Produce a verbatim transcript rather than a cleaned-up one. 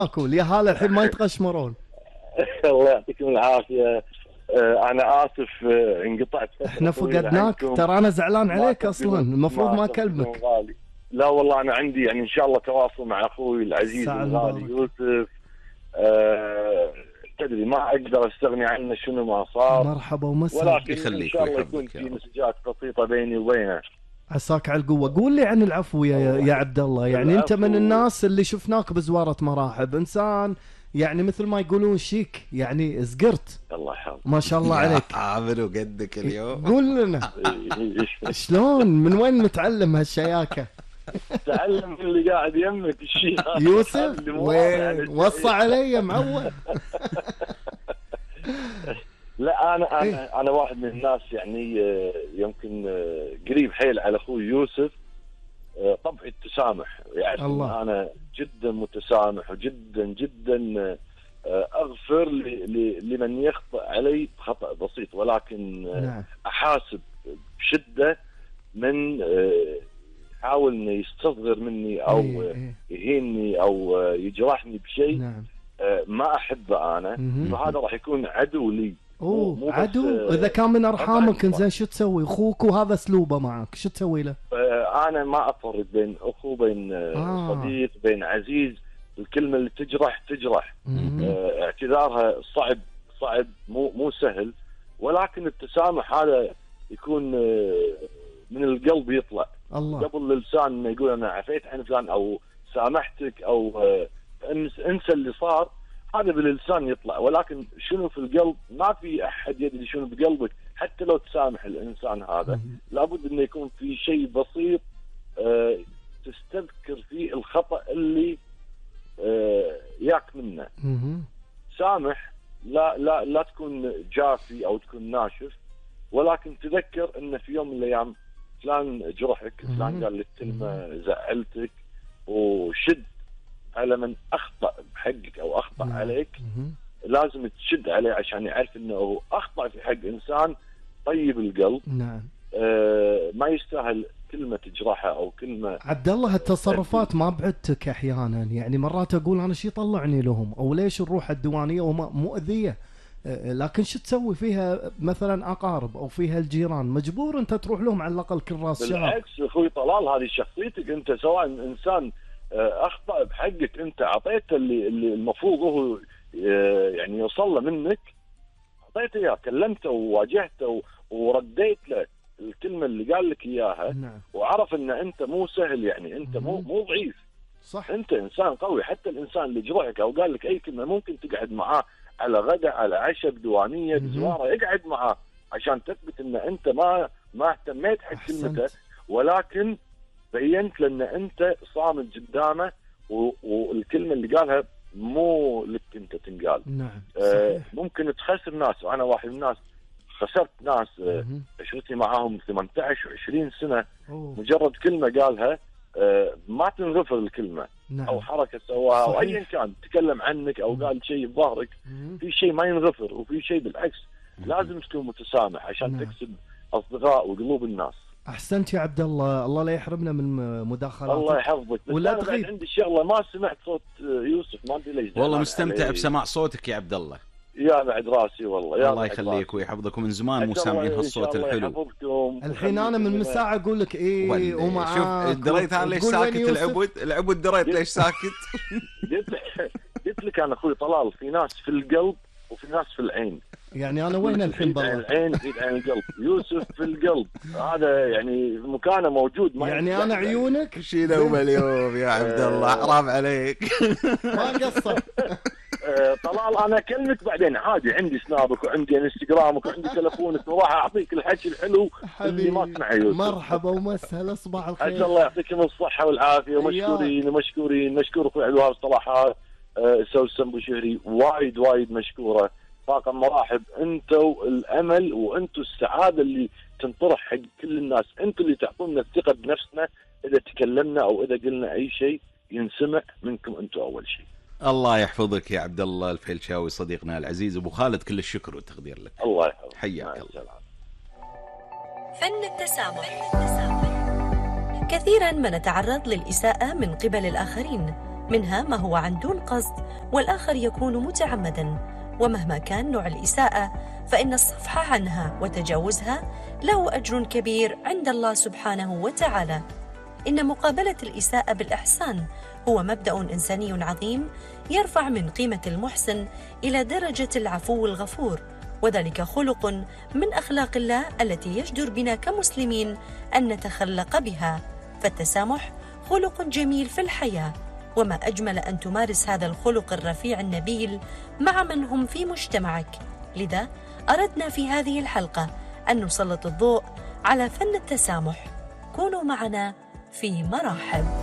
اكل يا هلا الحين ما يتقشمرون. الله يعطيكم العافيه. انا اسف انقطعت. احنا فقدناك ترى، انا زعلان عليك اصلا، المفروض ما اكلمك. لا والله انا عندي يعني ان شاء الله تواصل مع اخوي العزيز الغالي يوسف. أه تدري ما اقدر استغني عنه شنو ما صار. مرحبا ومسهلا. ولكن ان شاء الله يكون في مسجات بسيطه بيني وبينه. عساك على القوه. قول لي عن العفو يا يا عبد الله، يعني انت من الناس اللي شفناك بزواره مراحب، انسان يعني مثل ما يقولون شيك، يعني زقرت. الله يحفظك ما شاء الله عليك. عامل وقدك اليوم. قول لنا شلون، من وين متعلم هالشياكه؟ تعلم من اللي قاعد يمك الشيخ يوسف. وين وصى علي معود. لا انا انا انا واحد من الناس يعني يمكن قريب حيل على اخوي يوسف. طبعي التسامح، يعني الله. انا جدا متسامح وجدا جدا اغفر لمن يخطئ علي خطأ بسيط، ولكن نعم. احاسب بشده من يحاول انه يستصغر مني او إيه يهيني او يجرحني بشيء. نعم. ما احبه انا، فهذا راح يكون عدو لي. اوه مو عدو. اذا كان من ارحامك زين شو تسوي؟ اخوك وهذا اسلوبه معك، شو تسوي له؟ انا ما افرق بين اخو، بين آه. صديق، بين عزيز. الكلمه اللي تجرح تجرح. آه اعتذارها صعب صعب مو مو سهل، ولكن التسامح هذا يكون آه من القلب يطلع. الله. قبل اللسان ما يقول انا عفيت عن فلان او سامحتك او آه انسى اللي صار، هذا باللسان يطلع، ولكن شنو في القلب ما في احد يدري شنو بقلبك. حتى لو تسامح الانسان هذا لابد انه يكون في شيء بسيط آه تستذكر فيه الخطأ اللي آه ياك منه. سامح، لا لا لا تكون جافي او تكون ناشف، ولكن تذكر ان في يوم من الايام فلان جرحك، فلان قال لك كلمه زعلتك، وشد على من اخطأ بحقك او اخطأ مم. عليك. مم. لازم تشد عليه عشان يعرف انه اخطأ في حق انسان طيب القلب. نعم. آه ما يستاهل كلمه تجرحه او كلمه. عبد الله هالتصرفات ما بعدتك احيانا، يعني مرات اقول انا شي طلعني لهم، او ليش نروح الديوانيه وما مؤذيه، آه لكن شو تسوي فيها مثلا اقارب او فيها الجيران، مجبور انت تروح لهم على الاقل كل راس شهر. بالعكس اخوي طلال، هذه شخصيتك انت، سواء انسان اخطأ بحقك انت اعطيته اللي, اللي المفروض هو يعني يوصل له منك، اعطيته اياه، كلمته وواجهته ورديت له الكلمه اللي قال لك اياها. نعم. وعرف ان انت مو سهل، يعني انت مو مو ضعيف، صح، انت انسان قوي. حتى الانسان اللي جرحك او قال لك اي كلمه ممكن تقعد معاه على غدا، على عشاء، بديوانيه، بزواره، اقعد معاه عشان تثبت ان انت ما ما اهتميت حق كلمته، ولكن بينت لان انت صامت قدامه، والكلمه اللي قالها مو لك انت تنقال. نعم. آه ممكن تخسر ناس، وانا واحد من الناس خسرت ناس آه عشرتي معاهم ثمانية عشر وعشرين سنه. أوه. مجرد كلمه قالها آه ما تنغفر الكلمه. نعم. او حركه سواها او ايا كان، تكلم عنك او قال شيء بظهرك، في شيء ما ينغفر، وفي شيء بالعكس لازم تكون متسامح عشان نعم. تكسب اصدقاء وقلوب الناس. احسنت يا عبد الله، الله لا يحرمنا من مداخلاتك. الله يحفظك. ولا تغيب. عندي شغله ما سمعت صوت يوسف، ما ادري ليش. والله مستمتع علي. بسماع صوتك يا عبد الله. يا بعد راسي والله. يا الله يخليك ويحفظك، ومن زمان مو سامعين هالصوت الحلو. الحين انا من من ساعه اقول لك ايه ومعاك. شوف دريت انا ليش ساكت العبد العبد دريت ليش ساكت. قلت لك انا اخوي طلال، في ناس في القلب وفي ناس في العين. يعني انا وين الحين بالله؟ العين في عين القلب. يوسف في القلب، هذا يعني مكانه موجود. ما يعني انا عيونك شيلهم اليوم يا عبد الله، حرام عليك. ما قصر. طلال انا اكلمك بعدين عادي، عندي سنابك وعندي انستغرامك وعندي تلفونك، وراح اعطيك الحكي الحلو اللي ما سمعه يوسف. مرحبا ومسهلا، صباح الخير. عسى الله يعطيكم الصحه والعافيه، ومشكورين ومشكورين. مشكور اخوي عبد الوهاب الصلاحات، سوسن ابو شهري، وايد وايد مشكوره. طاقم مراحب، انتوا الامل وانتوا السعاده اللي تنطرح حق كل الناس، انتوا اللي تعطونا الثقه بنفسنا. اذا تكلمنا او اذا قلنا اي شيء ينسمع منكم انتوا اول شيء. الله يحفظك يا عبد الله الفيلشاوي صديقنا العزيز. ابو خالد كل الشكر والتقدير لك. الله يحفظك، حياك الله. فن التسامح. كثيرا ما نتعرض للإساءة من قبل الآخرين، منها ما هو عن دون قصد والآخر يكون متعمدا. ومهما كان نوع الإساءة فإن الصفح عنها وتجاوزها له أجر كبير عند الله سبحانه وتعالى. إن مقابلة الإساءة بالإحسان هو مبدأ إنساني عظيم يرفع من قيمة المحسن إلى درجة العفو الغفور، وذلك خلق من أخلاق الله التي يجدر بنا كمسلمين أن نتخلق بها. فالتسامح خلق جميل في الحياة، وما أجمل أن تمارس هذا الخلق الرفيع النبيل مع من هم في مجتمعك. لذا أردنا في هذه الحلقة أن نسلط الضوء على فن التسامح. كونوا معنا في مراحل.